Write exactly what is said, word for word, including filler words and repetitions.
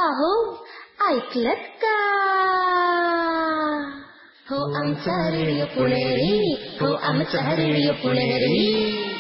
अहो ऐकलत का? हो आमचा रेडिओ पुणेरी, हो आमचा रेडिओ पुणेरी.